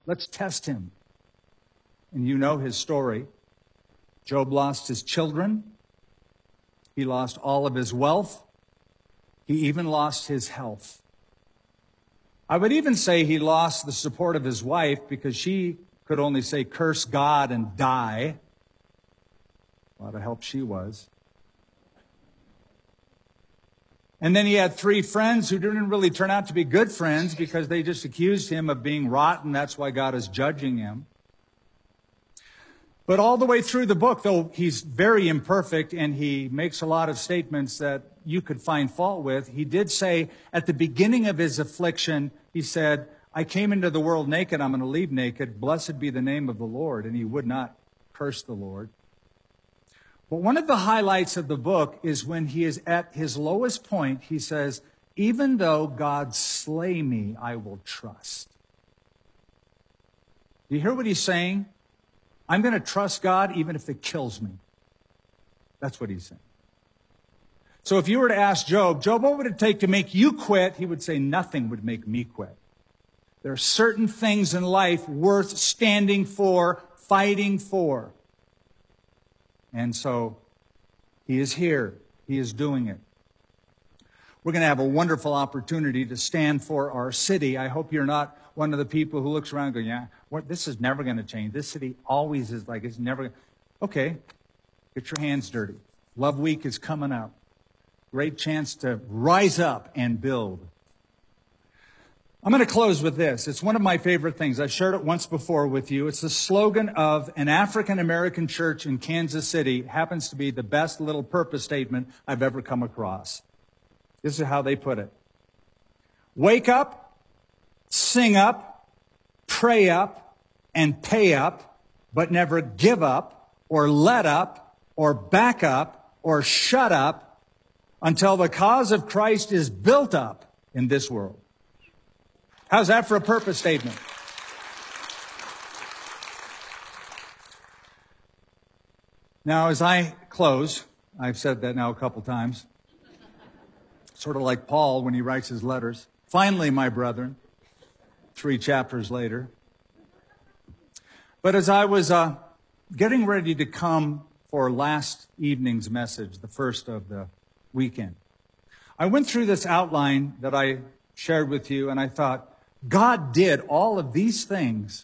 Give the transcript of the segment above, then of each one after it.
Let's test him. And you know his story. Job lost his children. He lost all of his wealth. He even lost his health. I would even say he lost the support of his wife because she could only say, curse God and die. A lot of help she was. And then he had 3 friends who didn't really turn out to be good friends because they just accused him of being rotten. That's why God is judging him. But all the way through the book, though he's very imperfect and he makes a lot of statements that you could find fault with, he did say at the beginning of his affliction, he said, I came into the world naked, I'm going to leave naked. Blessed be the name of the Lord. And he would not curse the Lord. But one of the highlights of the book is when he is at his lowest point, he says, even though God slay me, I will trust. Do you hear what he's saying? I'm going to trust God even if it kills me. That's what he's saying. So if you were to ask Job, what would it take to make you quit? He would say, nothing would make me quit. There are certain things in life worth standing for, fighting for. And so he is here. He is doing it. We're going to have a wonderful opportunity to stand for our city. I hope you're not one of the people who looks around and goes, yeah, this is never going to change. This city always is like it's never. Okay, get your hands dirty. Love Week is coming up. Great chance to rise up and build. I'm going to close with this. It's one of my favorite things. I've shared it once before with you. It's the slogan of an African-American church in Kansas City. It happens to be the best little purpose statement I've ever come across. This is how they put it. Wake up, sing up, pray up, and pay up, but never give up, or let up, or back up, or shut up until the cause of Christ is built up in this world. How's that for a purpose statement? Now, as I close, I've said that now a couple times, sort of like Paul when he writes his letters. Finally, my brethren, 3 chapters later. But as I was getting ready to come for last evening's message, the first of the weekend, I went through this outline that I shared with you, and I thought, God did all of these things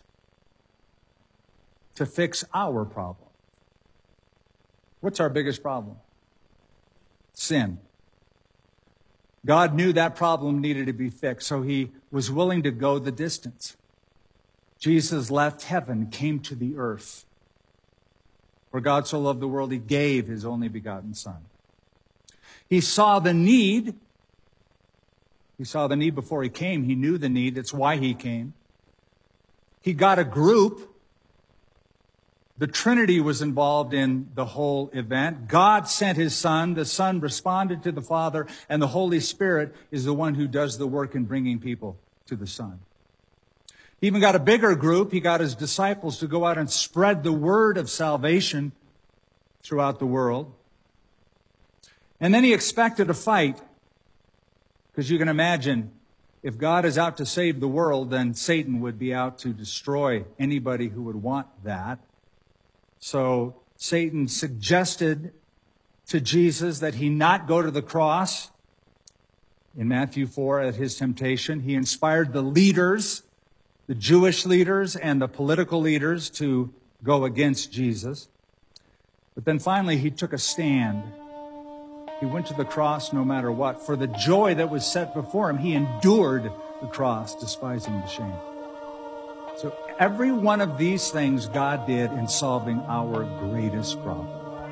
to fix our problem. What's our biggest problem? Sin. God knew that problem needed to be fixed, so he was willing to go the distance. Jesus left heaven, came to the earth. For God so loved the world, he gave his only begotten Son. He saw the need. He saw the need before he came. He knew the need. That's why he came. He got a group. The Trinity was involved in the whole event. God sent his Son. The Son responded to the Father. And the Holy Spirit is the one who does the work in bringing people to the Son. He even got a bigger group. He got his disciples to go out and spread the word of salvation throughout the world. And then he expected a fight. Because you can imagine, if God is out to save the world, then Satan would be out to destroy anybody who would want that. So Satan suggested to Jesus that he not go to the cross. In Matthew 4, at his temptation, he inspired the leaders, the Jewish leaders and the political leaders, to go against Jesus. But then finally, he took a stand. He went to the cross no matter what. For the joy that was set before him, he endured the cross, despising the shame. So every one of these things God did in solving our greatest problem.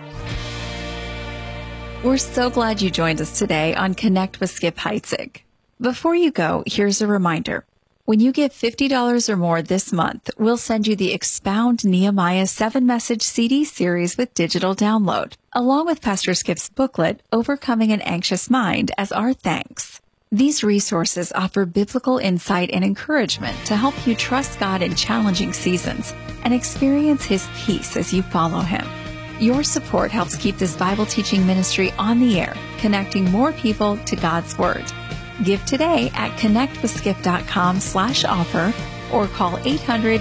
We're so glad you joined us today on Connect with Skip Heitzig. Before you go, here's a reminder. When you give $50 or more this month, we'll send you the Expound Nehemiah 7-message CD series with digital download, along with Pastor Skip's booklet, Overcoming an Anxious Mind, as our thanks. These resources offer biblical insight and encouragement to help you trust God in challenging seasons and experience his peace as you follow him. Your support helps keep this Bible teaching ministry on the air, connecting more people to God's Word. Give today at connectwithskip.com/offer or call 800